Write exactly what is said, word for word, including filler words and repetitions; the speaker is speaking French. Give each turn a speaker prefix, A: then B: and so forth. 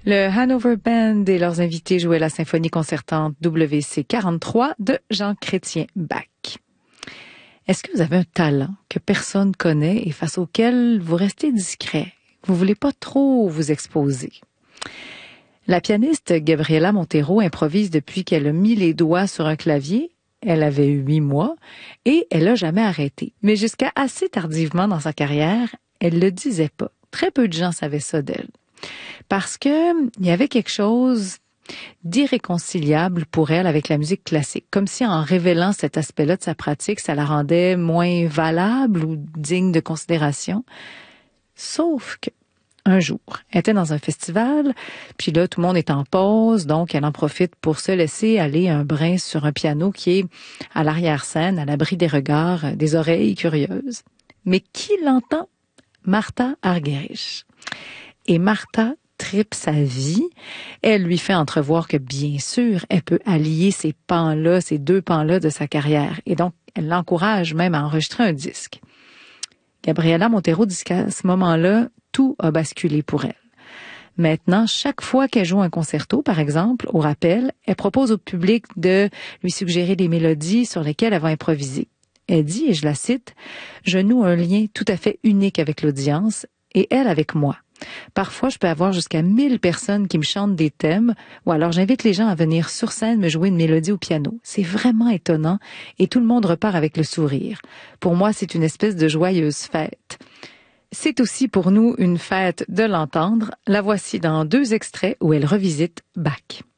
A: Le Hanover Band et leurs invités jouaient la symphonie concertante W C quarante-trois de Jean Chrétien Bach. Est-ce que vous avez un talent que personne connaît et face auquel vous restez discret? Vous voulez pas trop vous exposer? La pianiste Gabriela Montero improvise depuis qu'elle a mis les doigts sur un clavier. Elle avait eu huit mois et elle n'a jamais arrêté. Mais jusqu'à assez tardivement dans sa carrière, elle le disait pas. Très peu de gens savaient ça d'elle. Parce que il y avait quelque chose d'irréconciliable pour elle avec la musique classique. Comme si en révélant cet aspect-là de sa pratique, ça la rendait moins valable ou digne de considération. Sauf que un jour, elle était dans un festival, puis là, tout le monde est en pause, donc elle en profite pour se laisser aller un brin sur un piano qui est à l'arrière-scène, à l'abri des regards, des oreilles curieuses. Mais qui l'entend? Martha Argerich. Et Martha tripe sa vie. Elle lui fait entrevoir que, bien sûr, elle peut allier ces pans-là, ces deux pans-là de sa carrière. Et donc, elle l'encourage même à enregistrer un disque. Gabriela Montero dit qu'à ce moment-là, tout a basculé pour elle. Maintenant, chaque fois qu'elle joue un concerto, par exemple, au rappel, elle propose au public de lui suggérer des mélodies sur lesquelles elle va improviser. Elle dit, et je la cite, « Je noue un lien tout à fait unique avec l'audience et elle avec moi. Parfois, je peux avoir jusqu'à mille personnes qui me chantent des thèmes ou alors j'invite les gens à venir sur scène me jouer une mélodie au piano. C'est vraiment étonnant et tout le monde repart avec le sourire. Pour moi, c'est une espèce de joyeuse fête. » C'est aussi pour nous une fête de l'entendre. La voici dans deux extraits où elle revisite Bach.